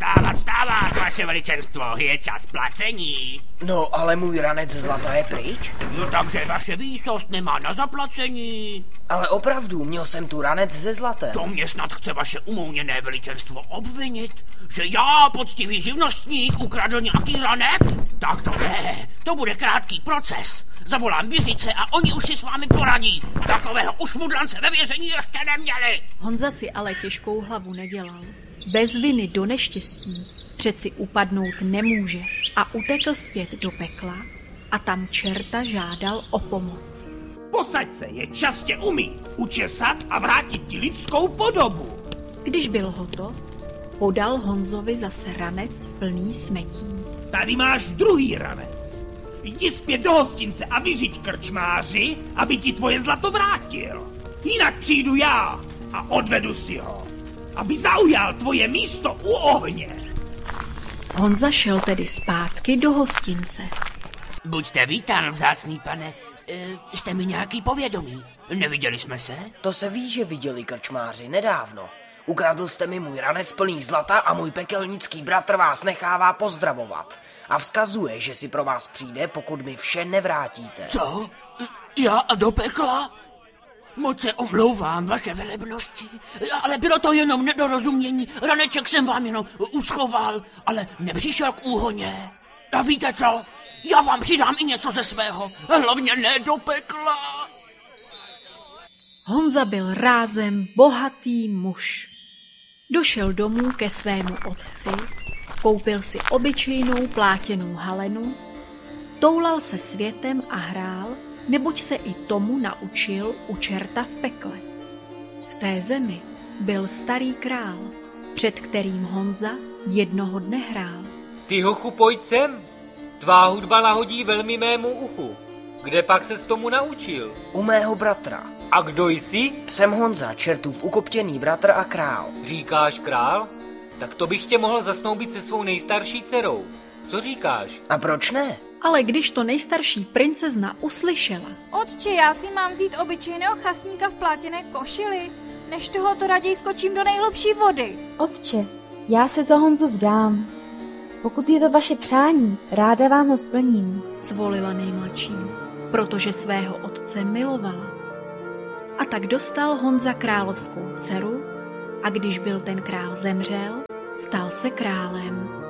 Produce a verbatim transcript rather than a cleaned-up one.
Vstávat, vstávat, vaše veličenstvo, je čas placení. No, ale můj ranec ze zlata je pryč. No takže vaše výsost nemá na zaplacení. Ale opravdu, měl jsem tu ranec ze zlatem. To mě snad chce vaše umouněné veličenstvo obvinit, že já, poctivý živnostník, ukradl nějaký ranec? Tak to ne, to bude krátký proces. Zavolám běžice a oni už si s vámi poradí. Takového ušmudlance ve vězení ještě neměli. Honza si ale těžkou hlavu nedělal. Bez viny do neštěstí přeci upadnout nemůže a utekl zpět do pekla a tam čerta žádal o pomoc. Posaď se, je čas tě umýt, učesat a vrátit ti lidskou podobu. Když byl hotov, podal Honzovi zase ranec plný smetí. Tady máš druhý ranec. Jdi zpět do hostince a vyřiď krčmáři, aby ti tvoje zlato vrátil. Jinak přijdu já a odvedu si ho, aby zaujal tvoje místo u ohně. Honza šel tedy zpátky do hostince. Buďte vítán, vzácný pane. E, jste mi nějaký povědomí? Neviděli jsme se? To se ví, že viděli krčmáři nedávno. Ukradl jste mi můj ranec plný zlata a můj pekelnický bratr vás nechává pozdravovat. A vzkazuje, že si pro vás přijde, pokud mi vše nevrátíte. Co? Já a do pekla? Moc se omlouvám, vaše velebnosti, ale bylo to jenom nedorozumění. Raneček jsem vám jenom uschoval, ale nepřišel k úhoně. A víte co? Já vám přidám i něco ze svého, hlavně ne do pekla. Honza byl rázem bohatý muž. Došel domů ke svému otci, koupil si obyčejnou plátěnou halenu, toulal se světem a hrál, neboť se i tomu naučil u čerta v pekle. V té zemi byl starý král, před kterým Honza jednoho dne hrál. Ty hochu, pojď sem, tvá hudba lahodí velmi mému uchu. Kde pak ses tomu naučil? U mého bratra. A kdo jsi? Jsem Honza, čertův ukoptěný bratr a král. Říkáš král? Tak to bych tě mohl zasnoubit se svou nejstarší dcerou. Co říkáš? A proč ne? Ale když to nejstarší princezna uslyšela. Otče, já si mám vzít obyčejného chasníka v plátěné košili, než tohoto raději skočím do nejhlubší vody. Otče, já se za Honzu vdám. Pokud je to vaše přání, ráda vám ho splním. Svolila nejmladší, protože svého otce milovala. A tak dostal Honza královskou dceru a když byl ten král zemřel, stal se králem.